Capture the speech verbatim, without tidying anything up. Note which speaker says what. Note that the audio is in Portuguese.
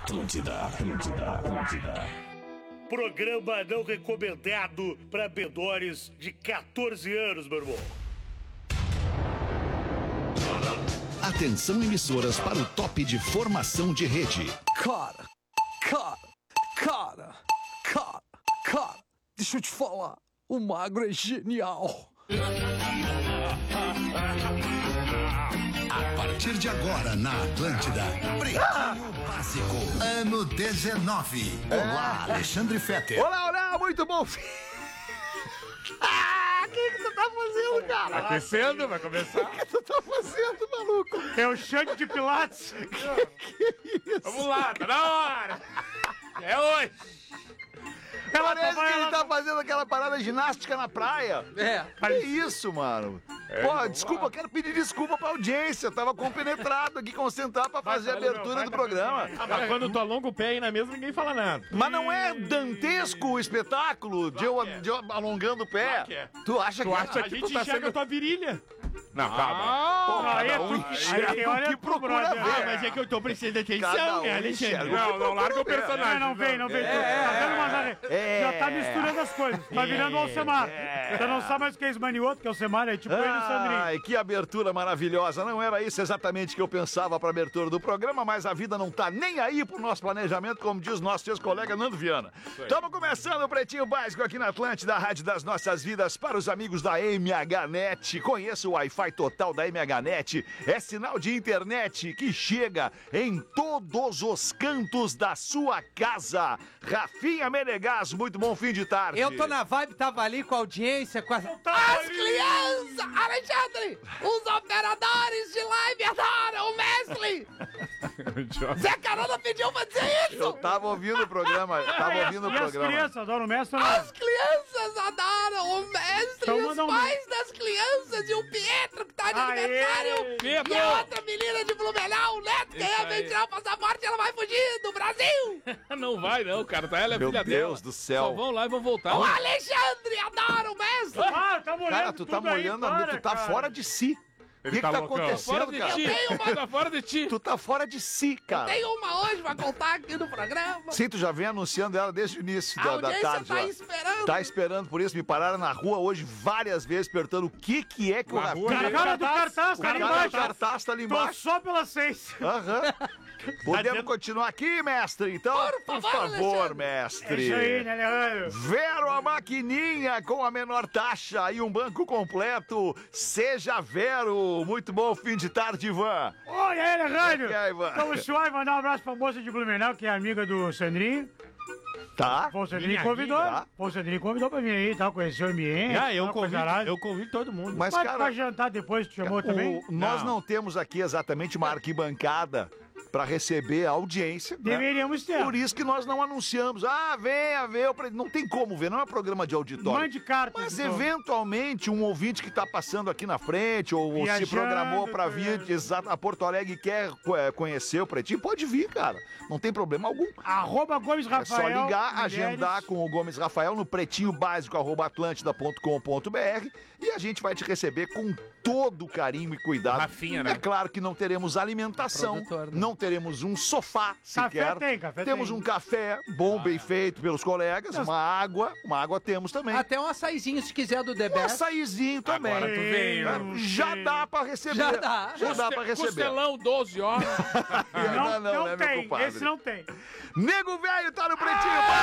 Speaker 1: Atlântida, Atlântida, Atlântida.
Speaker 2: Programa não recomendado para menores de catorze anos, meu irmão.
Speaker 1: Atenção, emissoras, para o top de formação de rede.
Speaker 3: Cara, cara, cara, cara, cara, deixa eu te falar, o Magro é genial.
Speaker 1: A partir de agora, na Atlântida, Pretinho Básico, ano dezenove. Olá, Alexandre Fetter.
Speaker 4: Olá, olá, muito bom. Ah, o que que tu tá fazendo, cara?
Speaker 5: Aquecendo, vai começar.
Speaker 4: O que tu tá fazendo, maluco?
Speaker 2: É o Xande de Pilates.
Speaker 4: Que isso?
Speaker 5: Vamos lá, tá na hora. É hoje.
Speaker 2: Ela
Speaker 4: Parece
Speaker 2: tava,
Speaker 4: que ele
Speaker 2: ela...
Speaker 4: tá fazendo aquela parada ginástica na praia.
Speaker 3: É.
Speaker 4: Que isso, mano?
Speaker 5: É,
Speaker 4: Pô,
Speaker 5: vamos
Speaker 4: desculpa,
Speaker 5: lá.
Speaker 4: eu quero pedir desculpa pra audiência. Eu tava compenetrado aqui, concentrado pra fazer a
Speaker 5: Vai,
Speaker 4: abertura
Speaker 5: vai,
Speaker 4: do
Speaker 5: vai,
Speaker 4: programa.
Speaker 5: Ah, mas quando tu alonga o pé aí na mesa, ninguém fala nada.
Speaker 4: Mas não é dantesco o espetáculo de eu,
Speaker 5: Claro que é.
Speaker 4: de eu alongando o pé?
Speaker 5: Claro que é.
Speaker 4: Tu acha
Speaker 5: Tu
Speaker 4: que,
Speaker 5: acha
Speaker 4: que
Speaker 5: que
Speaker 4: tu
Speaker 5: tu
Speaker 4: tá
Speaker 5: enxerga
Speaker 4: sendo...
Speaker 5: a tua virilha? Não,
Speaker 4: Pô,
Speaker 5: calma.
Speaker 2: aí é
Speaker 4: cada um
Speaker 2: tu-
Speaker 4: enxerga
Speaker 2: aí
Speaker 4: o
Speaker 2: olha
Speaker 4: que
Speaker 2: pro
Speaker 4: procura
Speaker 2: brother.
Speaker 4: ver.
Speaker 5: Ah, mas é que eu tô prestando
Speaker 4: Cada
Speaker 5: atenção,
Speaker 4: um
Speaker 5: né, Alexandre?
Speaker 4: enxerga.
Speaker 5: Não, não, larga o
Speaker 2: Não,
Speaker 5: personagem.
Speaker 2: não vem, não vem.
Speaker 4: É.
Speaker 2: Tá dando uma...
Speaker 4: É.
Speaker 2: Já tá misturando as coisas. Tá virando o Alcemar. Você não sabe mais o que é Esmanioto, que é o Alcemar, é tipo ele e o Sandrinho.
Speaker 4: Ai, que abertura maravilhosa. Não era isso exatamente que eu pensava pra abertura do programa, mas a vida não tá nem aí pro nosso planejamento, como diz o nosso ex-colega Nando Viana. Estamos começando o Pretinho Básico aqui na Atlântida, a Rádio das Nossas Vidas, para os amigos da M H Net. Conheça o Wi-Fi total da M H Net. É sinal de internet que chega em todos os cantos da sua casa. Rafinha Menegas, muito bom fim de tarde.
Speaker 3: Eu tô na vibe, tava ali com a audiência, com as... As crianças! Alexandre! Os operadores de live adoram o Mestre! Zé Carona pediu pra dizer isso!
Speaker 4: Eu tava ouvindo o programa, tava ouvindo o
Speaker 2: E as
Speaker 4: programa.
Speaker 2: crianças adoram o mestre, não?
Speaker 3: As crianças adoram o Mestre!
Speaker 2: Então
Speaker 3: e os
Speaker 2: manda um
Speaker 3: pais das crianças e o Pietro que tá de
Speaker 2: Aê!
Speaker 3: aniversário!
Speaker 5: Pietro!
Speaker 3: E a outra menina de Blumenau, o Neto, que ia
Speaker 5: aí.
Speaker 3: tirar o passaporte, ela vai fugir do Brasil!
Speaker 5: Não vai não, cara. Tá ela é
Speaker 4: Meu
Speaker 5: filha
Speaker 4: Deus
Speaker 5: dela.
Speaker 4: do céu.
Speaker 5: Só vão lá e vão voltar.
Speaker 3: O Alexandre adora o Mestre!
Speaker 2: Ah, tá molhando
Speaker 4: Cara, tu tá
Speaker 2: tudo aí,
Speaker 4: molhando a
Speaker 2: para,
Speaker 4: mim, tu tá
Speaker 2: cara.
Speaker 4: fora de si. O que, que
Speaker 5: tá
Speaker 4: tá
Speaker 5: loucão.
Speaker 4: acontecendo,
Speaker 5: Fora de
Speaker 4: cara?
Speaker 5: ti.
Speaker 3: tenho uma-
Speaker 5: Tá fora de ti.
Speaker 4: Tu tá fora de si, cara.
Speaker 3: Tem uma hoje pra contar aqui no programa.
Speaker 4: Sim, tu já vem anunciando ela desde o início
Speaker 3: A
Speaker 4: da, da
Speaker 3: audiência
Speaker 4: tarde.
Speaker 3: tá
Speaker 4: lá.
Speaker 3: esperando.
Speaker 4: Tá esperando por isso, me pararam na rua hoje várias vezes perguntando o que que é que o
Speaker 5: Na
Speaker 4: Rafinha...
Speaker 5: rua,
Speaker 2: A
Speaker 5: né?
Speaker 2: cara do cartaz,
Speaker 4: O
Speaker 2: tá ali
Speaker 4: cara do
Speaker 2: embaixo.
Speaker 4: cartaz tá ali
Speaker 2: Tô
Speaker 4: embaixo.
Speaker 2: só pelas seis.
Speaker 4: Aham. Podemos continuar aqui, mestre? Então,
Speaker 3: Por favor, Alexandre.
Speaker 4: mestre.
Speaker 2: É isso aí, né, Alejandro?
Speaker 4: Vero a maquininha com a menor taxa e um banco completo. Seja Vero. Muito bom fim de tarde, Ivan.
Speaker 2: Oi, aí, Alejandro.
Speaker 4: E aí, Ivan?
Speaker 2: Estamos suave, mandar um abraço pra moça de Blumenau, que é amiga do Sandrinho.
Speaker 4: Tá?
Speaker 2: Pô, o Sandrinho
Speaker 5: Minha
Speaker 2: convidou.
Speaker 4: amiga.
Speaker 2: Pô, o Sandrinho convidou pra vir aí, tal, conhecer o ambiente.
Speaker 5: Ah, eu
Speaker 2: tal, coisa
Speaker 5: convido,
Speaker 2: arada.
Speaker 5: eu convido todo mundo.
Speaker 4: Mas,
Speaker 2: Mas
Speaker 4: cara...
Speaker 2: pra jantar depois, tu chamou também?
Speaker 4: O- nós não.
Speaker 5: Não.
Speaker 4: temos aqui exatamente uma arquibancada para receber a audiência. né?
Speaker 2: Deveríamos ter.
Speaker 4: Por isso que nós não anunciamos. Ah, venha ver. o pre- Não tem como ver, não é programa de auditório.
Speaker 2: Mande cartas.
Speaker 4: Mas
Speaker 2: então.
Speaker 4: eventualmente um ouvinte que está passando aqui na frente ou se
Speaker 2: Viajando,
Speaker 4: programou para vir
Speaker 2: é.
Speaker 4: de exato, a Porto Alegre e quer é, conhecer o Pretinho, pode vir, cara. Não tem problema algum.
Speaker 2: Arroba Gomes
Speaker 4: É
Speaker 2: Rafael.
Speaker 4: só ligar,
Speaker 2: mulheres.
Speaker 4: agendar com o Gomes Rafael no pretinho básico arroba atlântida ponto com ponto br e a gente vai te receber com todo carinho e cuidado.
Speaker 5: Rafinha, né?
Speaker 4: É claro que não teremos alimentação,
Speaker 3: Produtor, né?
Speaker 4: não teremos um sofá sequer.
Speaker 2: tem, café
Speaker 4: temos
Speaker 2: tem.
Speaker 4: um café bom, bem feito pelos colegas, uma água, uma água temos também.
Speaker 3: Até um açaizinho, se quiser, do The
Speaker 4: Um
Speaker 3: Best.
Speaker 4: açaizinho também.
Speaker 5: Agora tu veio.
Speaker 4: É, Já dá pra receber.
Speaker 3: Já dá.
Speaker 4: Já dá pra receber.
Speaker 5: Costelão, doze horas.
Speaker 2: Não, não,
Speaker 4: né, meu
Speaker 2: tem.
Speaker 4: compadre?
Speaker 2: Esse não tem.
Speaker 4: Nego Velho tá no Pretinho